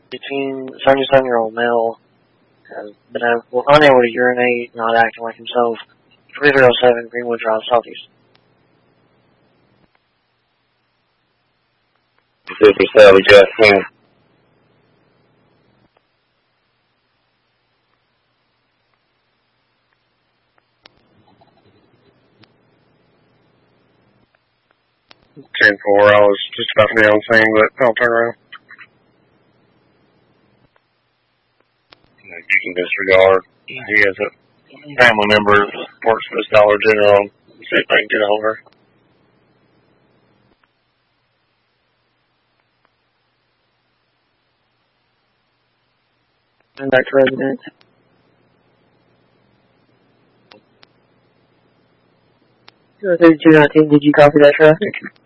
77-year-old male has been unable to urinate, not acting like himself. 3307 Greenwood Drive, Southeast. 57, Justin. I was just about to be on scene, but I'll turn around. You can disregard. He has a family member who works for this Dollar General. See if I can get over. And back to residence. 3219, did you copy that traffic?